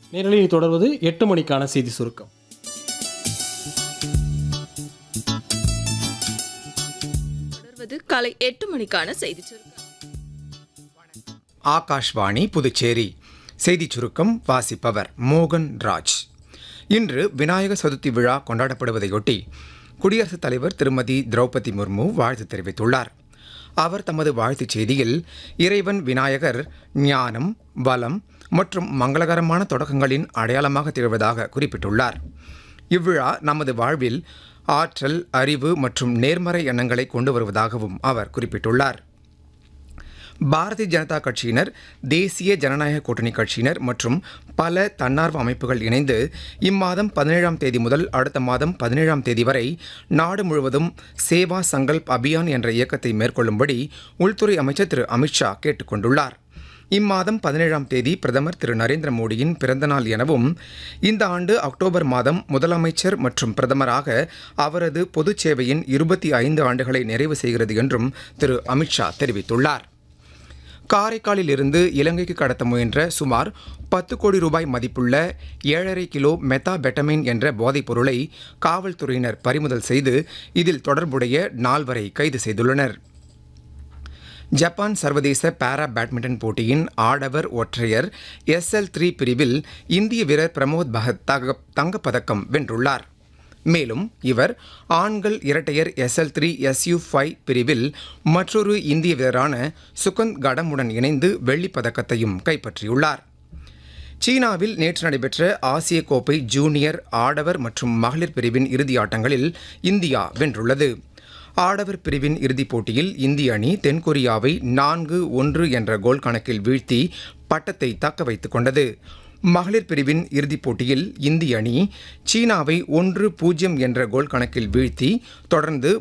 நேரலையில் தொடர்வது 8 மணிக்கான செய்தி சுருக்கம். தொடர்வது காலை 8 மணிக்கான செய்தி சுருக்கம். ஆகாஷ்வாணி புதுச்சேரி செய்திச் சுருக்கம் வாசிப்பவர் மோகன் ராஜ். இன்று விநாயகர் சதுர்த்தி விழா கொண்டாடப்படுவதையொட்டி குடியரசுத் தலைவர் திருமதி திரௌபதி முர்மு வாழ்த்து தெரிவித்துள்ளார். அவர் தமது வாழ்த்துச் செய்தியில் இறைவன் விநாயகர் ஞானம், வளம் மற்றும் மங்களகரமான தொடக்கங்களின் அடையாளமாக திகழ்வதாக குறிப்பிட்டுள்ளார். இவ்விழா நமது வாழ்வில் ஆற்றல், அறிவு மற்றும் நேர்மறை எண்ணங்களை கொண்டு வருவதாகவும் அவர் குறிப்பிட்டுள்ளார். பாரதிய ஜனதா கட்சியினர், தேசிய ஜனநாயக கூட்டணி கட்சியினர் மற்றும் பல தன்னார்வ அமைப்புகள் இணைந்து இம்மாதம் 17ஆம் தேதி முதல் அடுத்த மாதம் 17ஆம் தேதி வரை நாடு முழுவதும் சேவா சங்கல்ப் அபியான் என்ற இயக்கத்தை மேற்கொள்ளும்படி உள்துறை அமைச்சர் திரு அமித்ஷா கேட்டுக் கொண்டுள்ளார். இம்மாதம் 17ஆம் தேதி பிரதமர் திரு நரேந்திர மோடியின் பிறந்தநாள் எனவும் இந்த ஆண்டு அக்டோபர் மாதம் முதலமைச்சர் மற்றும் பிரதமராக அவரது பொதுச் சேவையின் 25 ஆண்டுகளை நிறைவு செய்கிறது என்றும் திரு அமித்ஷா தெரிவித்துள்ளார். காரைக்காலில் இருந்து இலங்கைக்கு கடத்த முயன்ற சுமார் 10 கோடி ரூபாய் மதிப்புள்ள 7.5 கிலோ மெத்தாபெட்டமைன் என்ற போதைப் பொருளை காவல்துறையினர் பறிமுதல் செய்து இதில் தொடர்புடைய 4 கைது செய்துள்ளனர். ஜப்பான் சர்வதேச பாரா பேட்மிண்டன் போட்டியின் ஆடவர் ஒற்றையர் SL3 பிரிவில் இந்திய வீரர் பிரமோத் பகத் தங்கப்பதக்கம் வென்றுள்ளார். மேலும் இவர் ஆண்கள் இரட்டையர் SL3 SU5 பிரிவில் மற்றொரு இந்திய வீரரான சுகந்த் கடமுடன் இணைந்து வெள்ளிப் பதக்கத்தையும் கைப்பற்றியுள்ளார். சீனாவில் நேற்று நடைபெற்ற ஆசிய கோப்பை ஜூனியர் ஆடவர் மற்றும் மகளிர் பிரிவின் இறுதி ஆட்டங்களில் இந்தியா வென்றுள்ளது. ஆடவர் பிரிவின் இறுதிப் போட்டியில் இந்திய அணி தென்கொரியாவை 4-1 என்ற கோல் கணக்கில் வீழ்த்தி பட்டத்தை தக்க வைத்துக் கொண்டது. மகளிர் பிரிவின் இறுதிப் போட்டியில் இந்திய அணி சீனாவை 1-0 என்ற கோல் கணக்கில் வீழ்த்தி தொடர்ந்து